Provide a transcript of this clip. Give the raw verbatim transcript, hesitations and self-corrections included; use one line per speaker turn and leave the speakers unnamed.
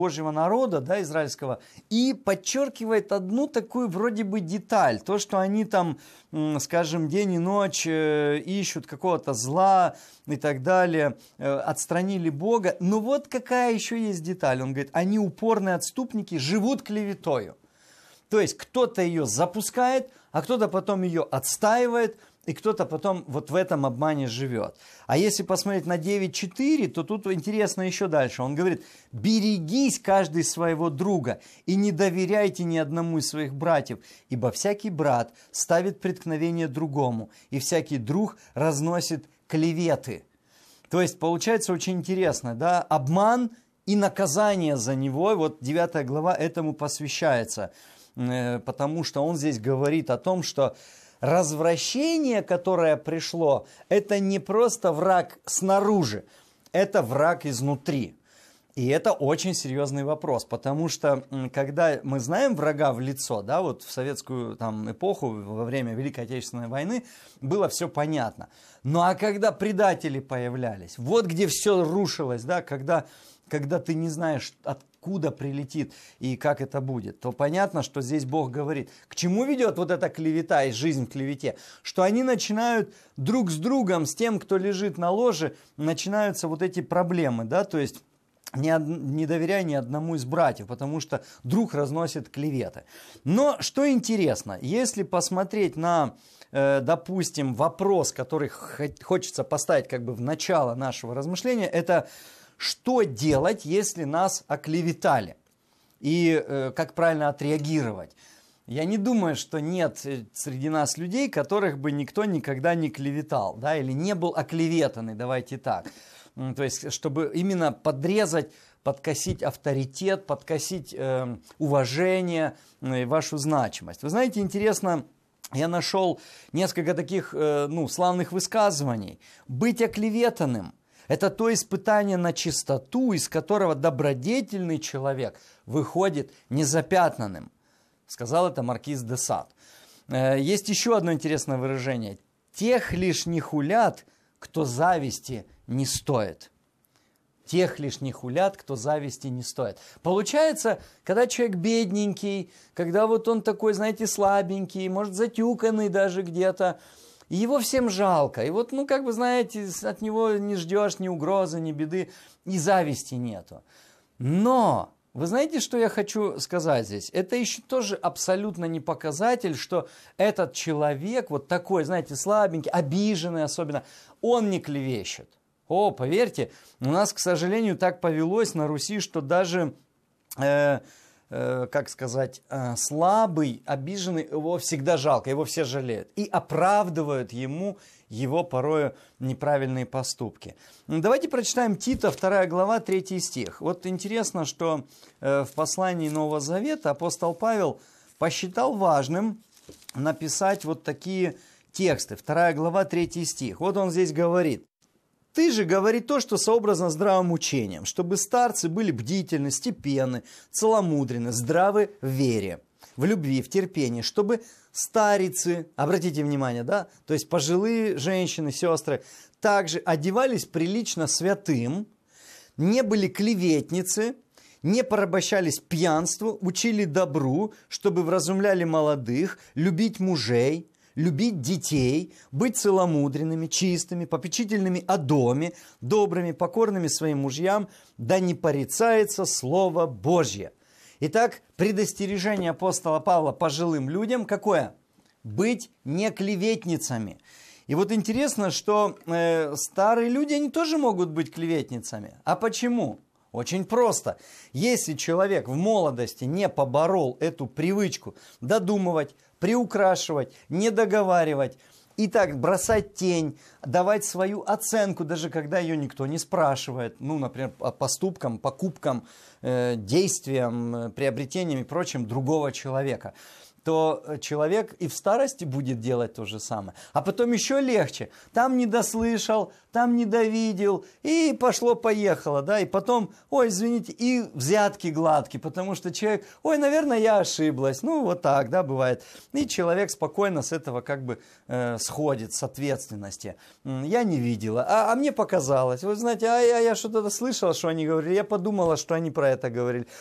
Божьего народа, да, израильского, и подчеркивает одну такую вроде бы деталь, то, что они там, скажем, день и ночь ищут какого-то зла и так далее, отстранили Бога. Но вот какая еще есть деталь. Он говорит, они упорные отступники, живут клеветою. То есть кто-то ее запускает, а кто-то потом ее отстаивает, и кто-то потом вот в этом обмане живет. А если посмотреть на девять четыре, то тут интересно еще дальше. Он говорит, берегись каждый своего друга и не доверяйте ни одному из своих братьев, ибо всякий брат ставит преткновение другому, и всякий друг разносит клеветы. То есть получается очень интересно, да, обман и наказание за него, вот девятая глава этому посвящается, потому что он здесь говорит о том, что развращение, которое пришло, это не просто враг снаружи, это враг изнутри. И это очень серьезный вопрос, потому что когда мы знаем врага в лицо, да, вот в советскую там, эпоху, во время Великой Отечественной войны, было все понятно. Ну а когда предатели появлялись, вот где все рушилось, да, когда, когда ты не знаешь, откуда прилетит и как это будет, то понятно, что здесь Бог говорит, к чему ведет вот эта клевета и жизнь в клевете, что они начинают друг с другом, с тем, кто лежит на ложе, начинаются вот эти проблемы, да, то есть не, не доверяй ни одному из братьев, потому что друг разносит клеветы. Но что интересно, если посмотреть на, э, допустим, вопрос, который хочется поставить как бы в начало нашего размышления, это что делать, если нас оклеветали? И э, как правильно отреагировать? Я не думаю, что нет среди нас людей, которых бы никто никогда не клеветал, да, или не был оклеветанный, давайте так. То есть, чтобы именно подрезать, подкосить авторитет, подкосить э, уважение, э, вашу значимость. Вы знаете, интересно, я нашел несколько таких э, ну, славных высказываний. Быть оклеветанным – это то испытание на чистоту, из которого добродетельный человек выходит незапятнанным. Сказал это маркиз де Сад. Э, есть еще одно интересное выражение. Тех лишь не хулят, кто зависти не стоит. Тех лишь не хулят, кто зависти не стоит. Получается, когда человек бедненький, когда вот он такой, знаете, слабенький, может, затюканный даже где-то, его всем жалко. И вот, ну, как бы, знаете, от него не ждешь ни угрозы, ни беды, и зависти нету. Но вы знаете, что я хочу сказать здесь? Это еще тоже абсолютно не показатель, что этот человек, вот такой, знаете, слабенький, обиженный особенно, он не клевещет. О, поверьте, у нас, к сожалению, так повелось на Руси, что даже, э, э, как сказать, э, слабый, обиженный, его всегда жалко, его все жалеют. И оправдывают ему его порою неправильные поступки. Давайте прочитаем Тита, вторая глава, третий стих. Вот интересно, что э, в послании Нового Завета апостол Павел посчитал важным написать вот такие тексты. вторая глава, третий стих. Вот он здесь говорит. «Ты же говори то, что сообразно здравым учением, чтобы старцы были бдительны, степенны, целомудренны, здравы в вере, в любви, в терпении, чтобы старицы, обратите внимание, да, то есть пожилые женщины, сестры, также одевались прилично святым, не были клеветницы, не порабощались пьянству, учили добру, чтобы вразумляли молодых, любить мужей, любить детей, быть целомудренными, чистыми, попечительными о доме, добрыми, покорными своим мужьям, да не порицается Слово Божье». Итак, предостережение апостола Павла пожилым людям какое? Быть не клеветницами. И вот интересно, что э, старые люди, они тоже могут быть клеветницами. А почему? Очень просто. Если человек в молодости не поборол эту привычку додумывать, приукрашивать, не договаривать, и так бросать тень, давать свою оценку, даже когда ее никто не спрашивает, ну, например, по поступкам, покупкам, э, действиям, приобретениям и прочим другого человека, то человек и в старости будет делать то же самое. А потом еще легче. Там не дослышал, там не довидел, и пошло-поехало, да, и потом, ой, извините, и взятки гладкие, потому что человек, ой, наверное, я ошиблась, ну, вот так, да, бывает. И человек спокойно с этого как бы э, сходит, с ответственности. Я не видела, а, а мне показалось. Вы знаете, а я, я что-то слышала, что они говорили, я подумала, что они про это говорили.